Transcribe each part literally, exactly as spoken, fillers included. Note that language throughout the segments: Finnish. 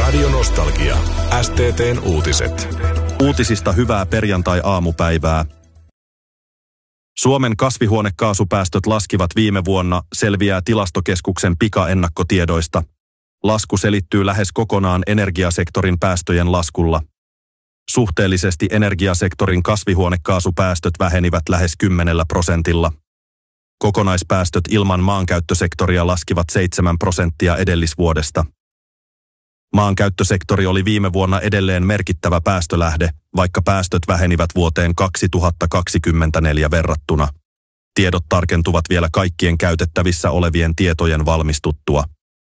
Radio Nostalgia. S T T:n uutiset. Uutisista hyvää perjantai-aamupäivää. Suomen kasvihuonekaasupäästöt laskivat viime vuonna, selviää Tilastokeskuksen pikaennakkotiedoista. Lasku selittyy lähes kokonaan energiasektorin päästöjen laskulla. Suhteellisesti energiasektorin kasvihuonekaasupäästöt vähenivät lähes kymmenellä prosentilla. Kokonaispäästöt ilman maankäyttösektoria laskivat seitsemän prosenttia edellisvuodesta. Maankäyttösektori oli viime vuonna edelleen merkittävä päästölähde, vaikka päästöt vähenivät vuoteen kaksituhattakaksikymmentäneljä verrattuna. Tiedot tarkentuvat vielä kaikkien käytettävissä olevien tietojen valmistuttua.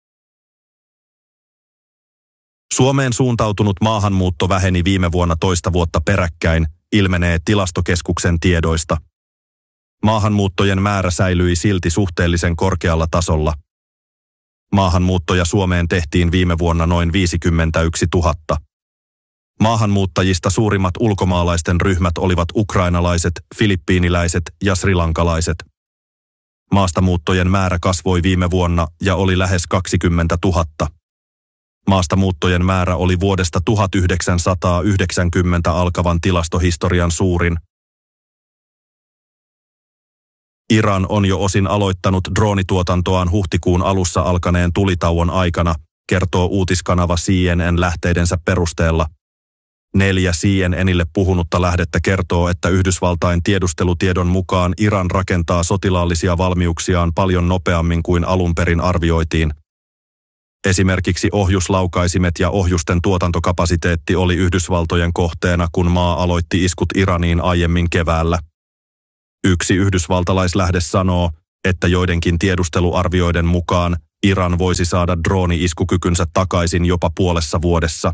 Suomeen suuntautunut maahanmuutto väheni viime vuonna toista vuotta peräkkäin, ilmenee Tilastokeskuksen tiedoista. Maahanmuuttojen määrä säilyi silti suhteellisen korkealla tasolla. Maahanmuuttoja Suomeen tehtiin viime vuonna noin viisikymmentäyksituhatta. Maahanmuuttajista suurimmat ulkomaalaisten ryhmät olivat ukrainalaiset, filippiiniläiset ja srilankalaiset. Maastamuuttojen määrä kasvoi viime vuonna ja oli lähes kaksikymmentätuhatta. Maastamuuttojen määrä oli vuodesta tuhatyhdeksänsataayhdeksänkymmentä alkavan tilastohistorian suurin. Iran on jo osin aloittanut droonituotantoaan huhtikuun alussa alkaneen tulitauon aikana, kertoo uutiskanava C N N lähteidensä perusteella. Neljä C N N:lle puhunutta lähdettä kertoo, että Yhdysvaltain tiedustelutiedon mukaan Iran rakentaa sotilaallisia valmiuksiaan paljon nopeammin kuin alun perin arvioitiin. Esimerkiksi ohjuslaukaisimet ja ohjusten tuotantokapasiteetti oli Yhdysvaltojen kohteena, kun maa aloitti iskut Iraniin aiemmin keväällä. Yksi yhdysvaltalaislähde sanoo, että joidenkin tiedusteluarvioiden mukaan Iran voisi saada drooni-iskukykynsä takaisin jopa puolessa vuodessa.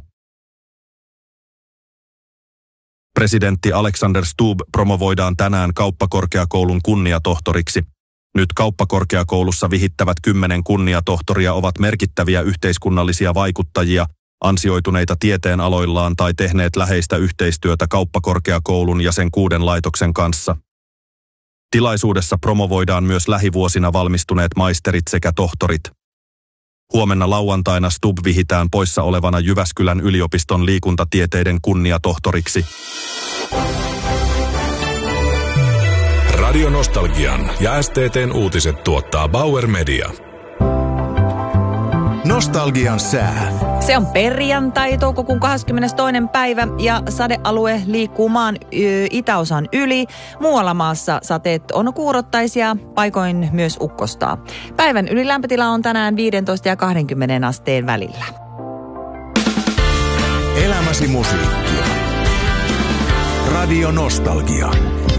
Presidentti Alexander Stubb promovoidaan tänään kauppakorkeakoulun kunniatohtoriksi. Nyt kauppakorkeakoulussa vihittävät kymmenen kunniatohtoria ovat merkittäviä yhteiskunnallisia vaikuttajia, ansioituneita tieteenaloillaan tai tehneet läheistä yhteistyötä kauppakorkeakoulun ja sen kuuden laitoksen kanssa. Tilaisuudessa promovoidaan myös lähivuosina valmistuneet maisterit sekä tohtorit. Huomenna lauantaina Stubb vihitään poissa olevana Jyväskylän yliopiston liikuntatieteiden kunniatohtoriksi. Radio Nostalgian ja S T T:n uutiset tuottaa Bauer Media. Nostalgian sää. Se on perjantai, toukokuun kahdeskymmenestoinen päivä ja sadealue liikkuu maan ö, itäosan yli. Muualla maassa sateet on kuurottaisia, paikoin myös ukkostaa. Päivän ylilämpötila on tänään viisitoista ja kaksikymmentä asteen välillä. Elämäsi musiikkia. Radio Nostalgia.